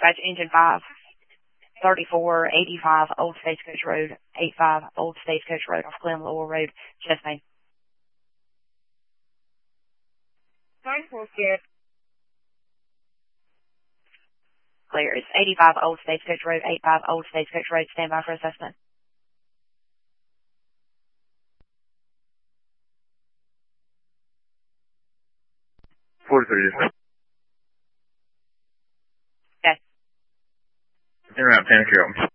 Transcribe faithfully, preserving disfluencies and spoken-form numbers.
Dispatch Engine five, thirty-four eighty-five Old Stagecoach Road, eighty-five Old Stagecoach Road off Glen Lowell Road, Chesapeake. nine four scared. Clear. It's eighty-five Old Stagecoach Road, eighty-five Old Stagecoach Road. Stand by for assessment. forty-three. Okay. Interrupt, Panic Hill.